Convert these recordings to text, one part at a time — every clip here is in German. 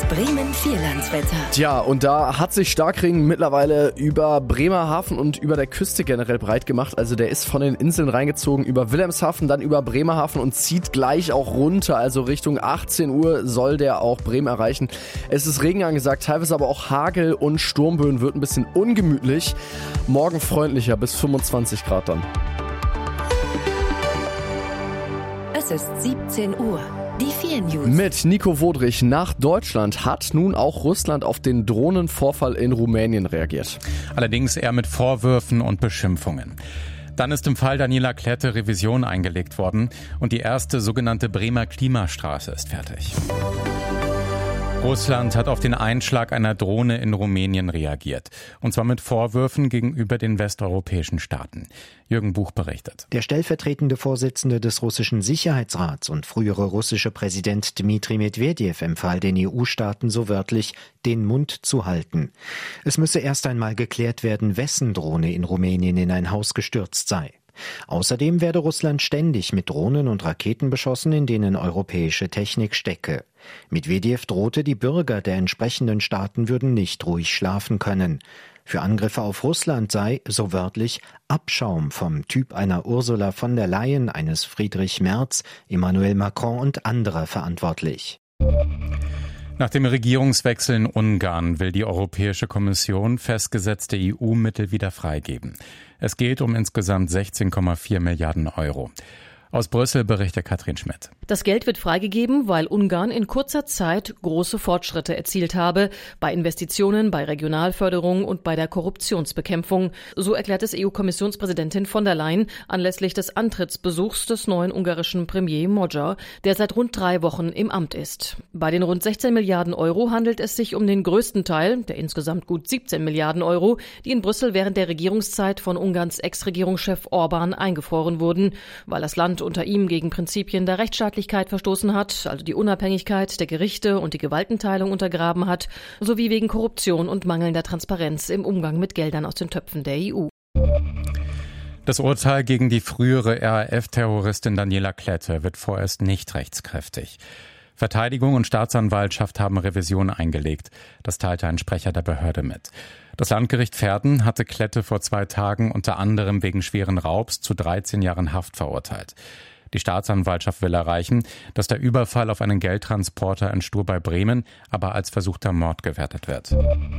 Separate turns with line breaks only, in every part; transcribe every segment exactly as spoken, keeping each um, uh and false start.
Bremen-Vierlandswetter.
Tja, und da hat sich Starkregen mittlerweile über Bremerhaven und über der Küste generell breit gemacht. Also der ist von den Inseln reingezogen über Wilhelmshaven, dann über Bremerhaven und zieht gleich auch runter. Also Richtung achtzehn Uhr soll der auch Bremen erreichen. Es ist Regen angesagt, teilweise aber auch Hagel und Sturmböen, wird ein bisschen ungemütlich. Morgen freundlicher, bis fünfundzwanzig Grad dann.
Es ist siebzehn Uhr. Die vier News.
Mit Nico Wodrich nach Deutschland hat nun auch Russland auf den Drohnenvorfall in Rumänien reagiert.
Allerdings eher mit Vorwürfen und Beschimpfungen. Dann ist im Fall Daniela Klette Revision eingelegt worden und die erste sogenannte Bremer Klimastraße ist fertig. Russland hat auf den Einschlag einer Drohne in Rumänien reagiert. Und zwar mit Vorwürfen gegenüber den westeuropäischen Staaten. Jürgen Buch berichtet.
Der stellvertretende Vorsitzende des russischen Sicherheitsrats und frühere russische Präsident Dmitri Medvedev empfahl den E U-Staaten so wörtlich, den Mund zu halten. Es müsse erst einmal geklärt werden, wessen Drohne in Rumänien in ein Haus gestürzt sei. Außerdem werde Russland ständig mit Drohnen und Raketen beschossen, in denen europäische Technik stecke. Medvedev drohte, die Bürger der entsprechenden Staaten würden nicht ruhig schlafen können. Für Angriffe auf Russland sei, so wörtlich, Abschaum vom Typ einer Ursula von der Leyen, eines Friedrich Merz, Emmanuel Macron und anderer verantwortlich.
Nach dem Regierungswechsel in Ungarn will die Europäische Kommission festgesetzte E U-Mittel wieder freigeben. Es geht um insgesamt sechzehn Komma vier Milliarden Euro. Aus Brüssel berichtet Katrin Schmidt.
Das Geld wird freigegeben, weil Ungarn in kurzer Zeit große Fortschritte erzielt habe bei Investitionen, bei Regionalförderung und bei der Korruptionsbekämpfung. So erklärt es E U-Kommissionspräsidentin von der Leyen anlässlich des Antrittsbesuchs des neuen ungarischen Premier Magyar, der seit rund drei Wochen im Amt ist. Bei den rund sechzehn Milliarden Euro handelt es sich um den größten Teil, der insgesamt gut siebzehn Milliarden Euro, die in Brüssel während der Regierungszeit von Ungarns Ex-Regierungschef Orbán eingefroren wurden, weil das Land unter ihm gegen Prinzipien der Rechtsstaatlichkeit verstoßen hat, also die Unabhängigkeit der Gerichte und die Gewaltenteilung untergraben hat, sowie wegen Korruption und mangelnder Transparenz im Umgang mit Geldern aus den Töpfen der E U.
Das Urteil gegen die frühere R A F-Terroristin Daniela Klette wird vorerst nicht rechtskräftig. Verteidigung und Staatsanwaltschaft haben Revision eingelegt. Das teilte ein Sprecher der Behörde mit. Das Landgericht Verden hatte Klette vor zwei Tagen unter anderem wegen schweren Raubs zu dreizehn Jahren Haft verurteilt. Die Staatsanwaltschaft will erreichen, dass der Überfall auf einen Geldtransporter in Stur bei Bremen aber als versuchter Mord gewertet wird.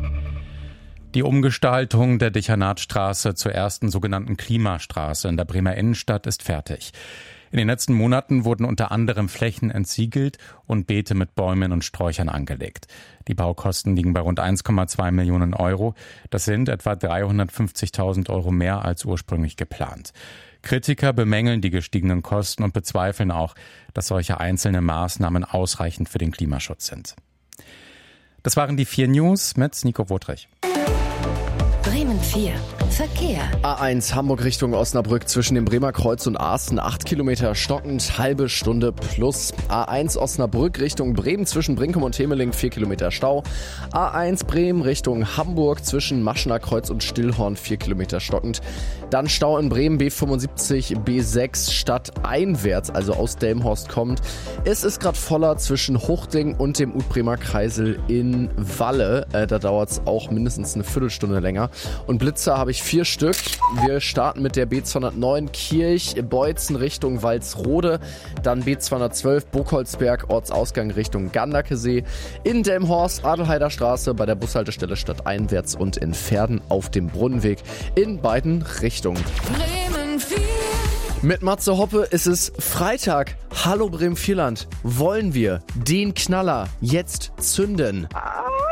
Die Umgestaltung der Dechanatstraße zur ersten sogenannten Klimastraße in der Bremer Innenstadt ist fertig. In den letzten Monaten wurden unter anderem Flächen entsiegelt und Beete mit Bäumen und Sträuchern angelegt. Die Baukosten liegen bei rund eins Komma zwei Millionen Euro. Das sind etwa dreihundertfünfzigtausend Euro mehr als ursprünglich geplant. Kritiker bemängeln die gestiegenen Kosten und bezweifeln auch, dass solche einzelne Maßnahmen ausreichend für den Klimaschutz sind. Das waren die vier News mit Nico Wodrich.
Bremen vier. Verkehr.
A eins Hamburg Richtung Osnabrück zwischen dem Bremer Kreuz und Asten, acht Kilometer stockend, halbe Stunde plus. A eins Osnabrück Richtung Bremen zwischen Brinkum und Temeling, vier Kilometer Stau. A eins Bremen Richtung Hamburg zwischen Maschener Kreuz und Stillhorn, vier Kilometer stockend. Dann Stau in Bremen, B fünfundsiebzig, B sechs stadteinwärts, also aus Delmenhorst kommt. Es ist gerade voller zwischen Huchting und dem Utbremer Kreisel in Walle. Äh, da dauert es auch mindestens eine Viertelstunde länger. Und Blitzer habe ich vier Stück. Wir starten mit der B zweihundertneun Kirch-Beutzen Richtung Walsrode, dann B zweihundertzwölf Burgholzberg Ortsausgang Richtung Gandakesee, in Delmenhorst Adelheider Straße bei der Bushaltestelle stadteinwärts und in Verden auf dem Brunnenweg in beiden Richtungen.
Bremen vier.
Mit Matze Hoppe ist es Freitag. Hallo Bremen Vierland. Wollen wir den Knaller jetzt zünden?